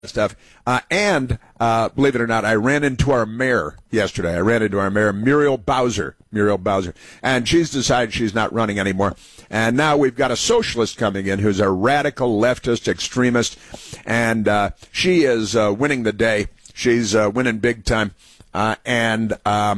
stuff. And believe it or not, I ran into our mayor yesterday. Muriel Bowser. And she's decided she's not running anymore. And now we've got a socialist coming in who's a radical leftist extremist. And she is winning the day. She's winning big time. And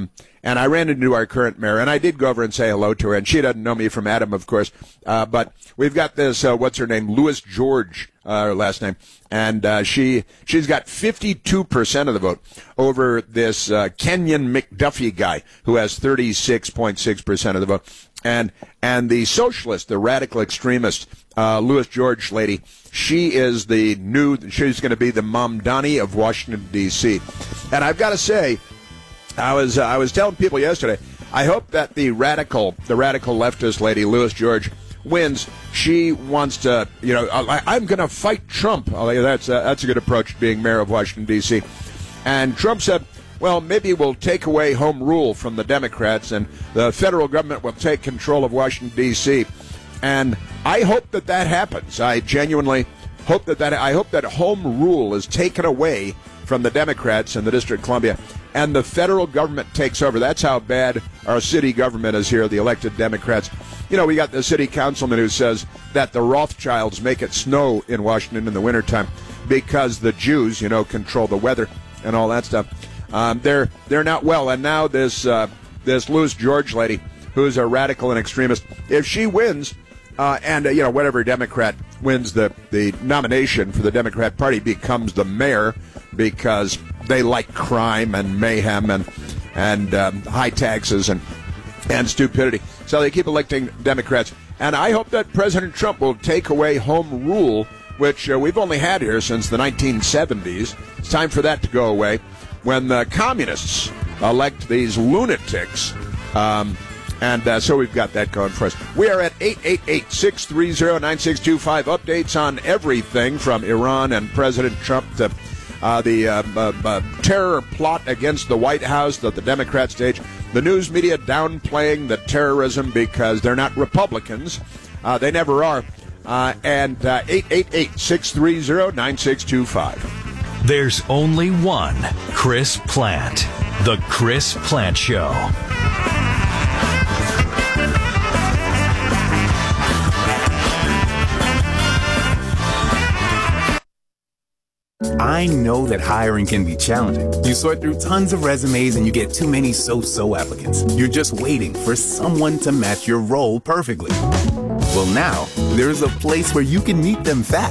I ran into our current mayor, and I did go over and say hello to her, and she doesn't know me from Adam, of course. But we've got this, what's her name, Louis George, her last name, and she's got 52% of the vote over this Kenyon McDuffie guy who has 36.6% of the vote. And the socialist, the radical extremist, Louis George lady, she's going to be the Mamdani of Washington, D.C. And I've got to say, I was telling people yesterday, I hope that the radical leftist lady, Louis George, wins. She wants to, I'm going to fight Trump. That's a good approach to being mayor of Washington, D.C. And Trump said, well, maybe we'll take away home rule from the Democrats and the federal government will take control of Washington, D.C. And I hope that happens. I genuinely hope I hope that home rule is taken away from the Democrats in the District of Columbia and the federal government takes over. That's how bad our city government is here, the elected Democrats. We got the city councilman who says that the Rothschilds make it snow in Washington in the wintertime because the Jews, control the weather and all that stuff. They're not well. And now this Louis George lady, who's a radical and extremist, if she wins, whatever Democrat wins the nomination for the Democrat Party becomes the mayor because they like crime and mayhem and high taxes and stupidity. So they keep electing Democrats. And I hope that President Trump will take away home rule, which we've only had here since the 1970s. It's time for that to go away. When the communists elect these lunatics, so we've got that going for us. We are at 888-630-9625. Updates on everything from Iran and President Trump to the terror plot against the White House that the Democrats stage. The news media downplaying the terrorism because they're not Republicans. They never are. And 888-630-9625. There's only one Chris Plante. The Chris Plante Show. I know that hiring can be challenging. You sort through tons of resumes and you get too many so-so applicants. You're just waiting for someone to match your role perfectly. Well, now, there's a place where you can meet them fast.